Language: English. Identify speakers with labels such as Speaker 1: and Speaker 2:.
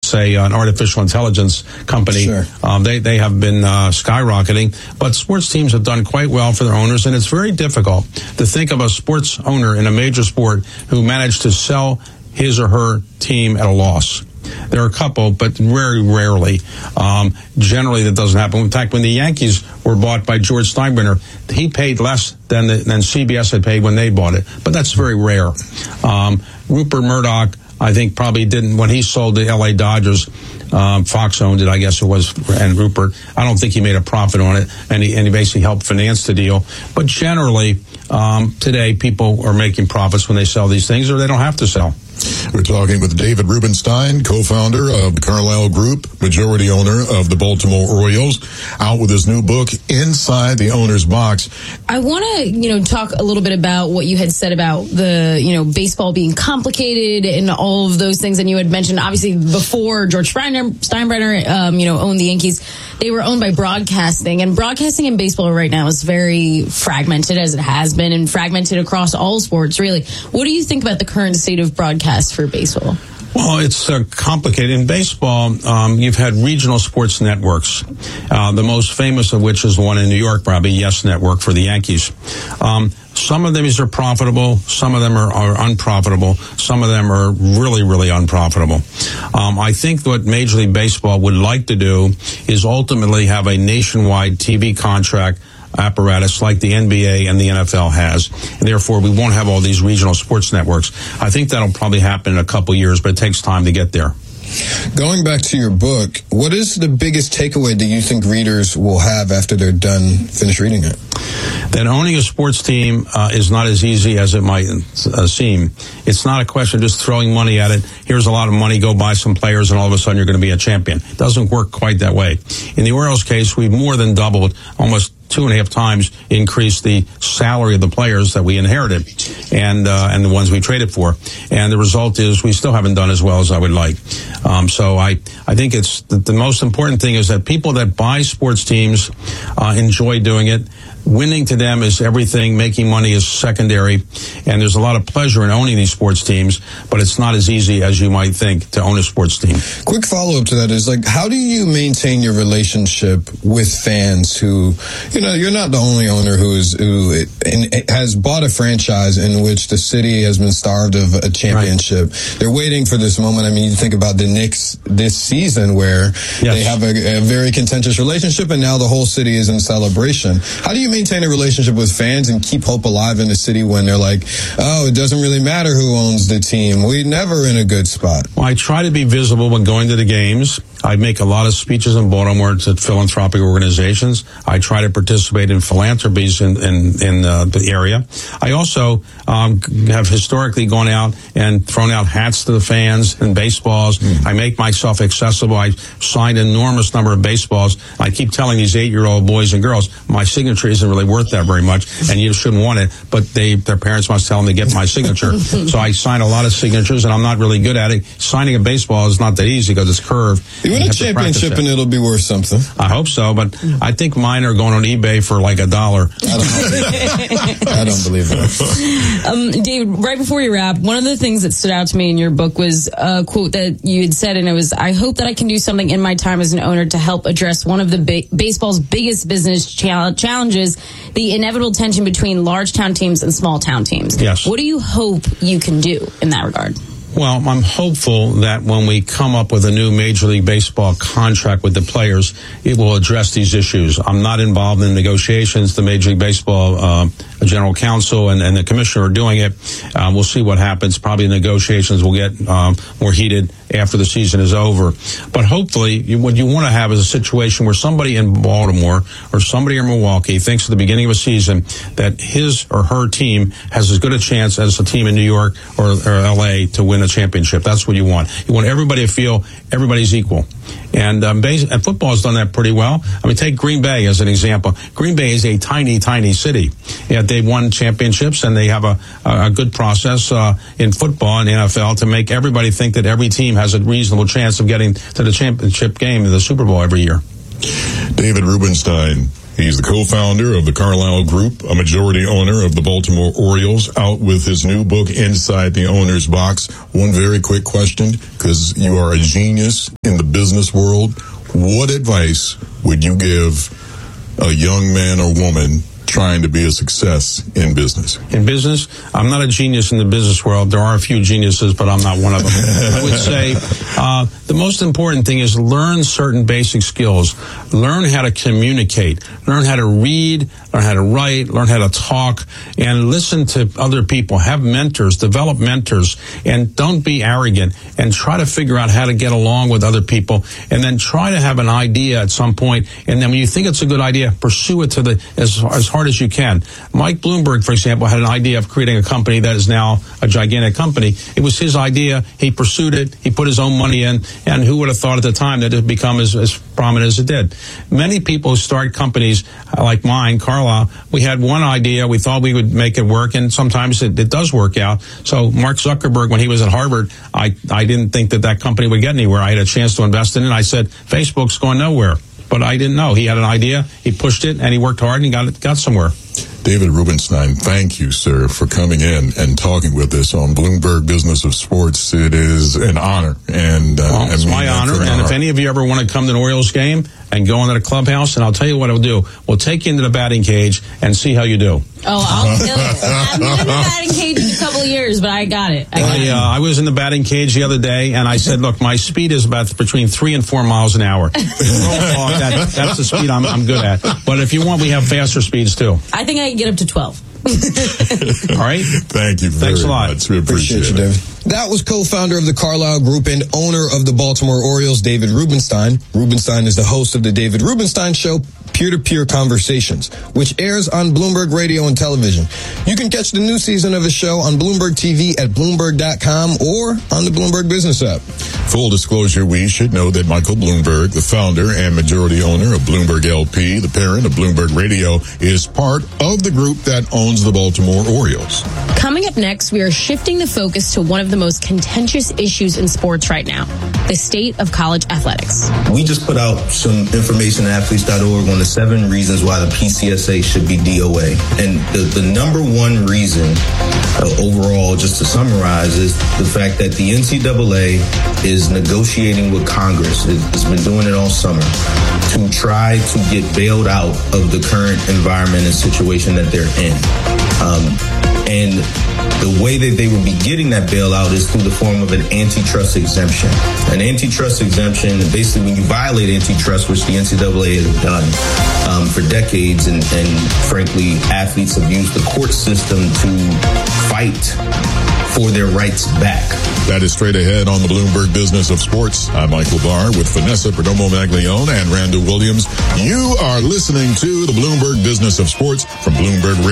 Speaker 1: say, an artificial intelligence company.
Speaker 2: Sure.
Speaker 1: They have been skyrocketing. But sports teams have done quite well for their owners, and it's very difficult to think of a sports owner in a major sport who managed to sell his or her team at a loss. There are a couple, but very rarely. Generally, that doesn't happen. In fact, when the Yankees were bought by George Steinbrenner, he paid less than CBS had paid when they bought it. But that's very rare. Rupert Murdoch, I think, probably didn't, when he sold the L.A. Dodgers, Fox owned it, I guess it was, and Rupert, I don't think he made a profit on it, and he basically helped finance the deal. But generally, today, people are making profits when they sell these things, or they don't have to sell.
Speaker 3: We're talking with David Rubenstein, co-founder of the Carlyle Group, majority owner of the Baltimore Orioles, out with his new book, Inside the Owner's Box.
Speaker 4: I want to, talk a little bit about what you had said about the, baseball being complicated and all of those things. And you had mentioned, obviously, before George Steinbrenner, owned the Yankees, they were owned by broadcasting. And broadcasting in baseball right now is very fragmented, as it has been, and fragmented across all sports, really. What do you think about the current state of broadcast for baseball?
Speaker 1: Well, it's complicated. In baseball, you've had regional sports networks, the most famous of which is the one in New York, probably Yes Network for the Yankees. Some of them are profitable, some of them are unprofitable, some of them are really, really unprofitable. I think what Major League Baseball would like to do is ultimately have a nationwide TV contract apparatus like the NBA and the NFL has, and therefore we won't have all these regional sports networks. I think that'll probably happen in a couple years, but it takes time to get there.
Speaker 2: Going back to your book, what is the biggest takeaway that you think readers will have after they're finished reading it?
Speaker 1: That owning a sports team is not as easy as it might seem. It's not a question of just throwing money at it. Here's a lot of money, go buy some players, and all of a sudden you're going to be a champion. It doesn't work quite that way. In the Orioles case, we've more than doubled, almost 2.5 times increased the salary of the players that we inherited and the ones we traded for. And the result is we still haven't done as well as I would like. So I think it's the most important thing is that people that buy sports teams enjoy doing it. Winning to them is everything. Making money is secondary. And there's a lot of pleasure in owning these sports teams, but it's not as easy as you might think to own a sports team.
Speaker 2: Quick follow-up to that is, how do you maintain your relationship with fans who, you're not the only owner who has bought a franchise in which the city has been starved of a championship. Right. They're waiting for this moment. I mean, you think about the Knicks this season where they have a very contentious relationship, and now the whole city is in celebration. How do you maintain a relationship with fans and keep hope alive in the city when they're like, oh, it doesn't really matter who owns the team. We're never in a good spot.
Speaker 1: Well, I try to be visible when going to the games. I make a lot of speeches in Baltimore to philanthropic organizations. I try to participate in philanthropies in the area. I also have historically gone out and thrown out hats to the fans and baseballs. I make myself accessible. I signed an enormous number of baseballs. I keep telling these 8-year-old boys and girls, my signature isn't really worth that very much, and you shouldn't want it, but their parents must tell them to get my signature. So I sign a lot of signatures, and I'm not really good at it. Signing a baseball is not that easy because it's curved.
Speaker 2: You win a championship and it'll be worth something.
Speaker 1: I hope so, but I think mine are going on eBay for like $1.
Speaker 2: I don't believe that.
Speaker 4: David, right before you wrap, one of the things that stood out to me in your book was a quote that you had said, and it was, I hope that I can do something in my time as an owner to help address one of the baseball's biggest business challenges, the inevitable tension between large town teams and small town teams.
Speaker 1: Yes.
Speaker 4: What do you hope you can do in that regard?
Speaker 1: Well, I'm hopeful that when we come up with a new Major League Baseball contract with the players, it will address these issues. I'm not involved in negotiations. The Major League Baseball General Counsel and the Commissioner are doing it. We'll see what happens. Probably negotiations will get more heated after the season is over. But hopefully, what you want to have is a situation where somebody in Baltimore or somebody in Milwaukee thinks at the beginning of a season that his or her team has as good a chance as a team in New York or L.A. to win a championship. That's what you want. You want everybody to feel everybody's equal. And football has done that pretty well. I mean, take Green Bay as an example. Green Bay is a tiny, tiny city. Yet they've won championships, and they have a good process in football and NFL to make everybody think that every team has a reasonable chance of getting to the championship game in the Super Bowl every year.
Speaker 3: David Rubenstein, He's the co-founder of the Carlyle Group, a majority owner of the Baltimore Orioles, out with his new book, Inside the Owner's Box. One very quick question, because you are a genius in the business world. What advice would you give a young man or woman trying to be a success in business?
Speaker 1: In business, I'm not a genius in the business world. There are a few geniuses, but I'm not one of them. I would say the most important thing is learn certain basic skills. Learn how to communicate. Learn how to read. Learn how to write. Learn how to talk. And listen to other people. Have mentors. Develop mentors. And don't be arrogant. And try to figure out how to get along with other people. And then try to have an idea at some point. And then when you think it's a good idea, pursue it to as hard as you can. Mike Bloomberg, for example, had an idea of creating a company that is now a gigantic company. It was his idea. He pursued it. He put his own money in. And who would have thought at the time that it would become as prominent as it did? Many people who start companies like mine, Carlyle, we had one idea. We thought we would make it work. And sometimes it does work out. So Mark Zuckerberg, when he was at Harvard, I didn't think that company would get anywhere. I had a chance to invest in it. I said, Facebook's going nowhere. But I didn't know. He had an idea, he pushed it, and he worked hard and got somewhere.
Speaker 3: David Rubenstein, thank you, sir, for coming in and talking with us on Bloomberg Business of Sports. It is an honor. And
Speaker 1: it's my honor. And if any of you ever want to come to an Orioles game and go into the clubhouse, and I'll tell you what I'll do. We'll take you into the batting cage and see how you do.
Speaker 4: Oh, I'll kill it. I've been in the batting cage in a couple of years, but I got it.
Speaker 1: I was in the batting cage the other day, and I said, look, my speed is about between 3 and 4 miles an hour. That's the speed I'm good at. But if you want, we have faster speeds, too.
Speaker 4: I think I can get up to 12.
Speaker 1: All right.
Speaker 3: Thank you very much. We appreciate
Speaker 2: you,
Speaker 3: it.
Speaker 2: David. That was co-founder of the Carlyle Group and owner of the Baltimore Orioles, David Rubenstein. Rubenstein is the host of the David Rubenstein Show, Peer-to-Peer Conversations, which airs on Bloomberg Radio and Television. You can catch the new season of his show on Bloomberg TV at Bloomberg.com or on the Bloomberg Business app.
Speaker 3: Full disclosure, we should know that Michael Bloomberg, the founder and majority owner of Bloomberg LP, the parent of Bloomberg Radio, is part of the group that owns the Baltimore Orioles.
Speaker 4: Coming up next, we are shifting the focus to one of the most contentious issues in sports right now, the state of college athletics.
Speaker 5: We just put out some information at athletes.org on the 7 reasons why the PCSA should be DOA. And the number one reason overall, just to summarize, is the fact that the NCAA is negotiating with Congress. It's been doing it all summer to try to get bailed out of the current environment and situation that they're in. And the way that they would be getting that bailout is through the form of an antitrust exemption. An antitrust exemption, basically when you violate antitrust, which the NCAA has done for decades, and frankly, athletes have used the court system to fight for their rights back.
Speaker 3: That is straight ahead on the Bloomberg Business of Sports. I'm Michael Barr with Vanessa Perdomo Maglione and Randall Williams. You are listening to the Bloomberg Business of Sports from Bloomberg Radio.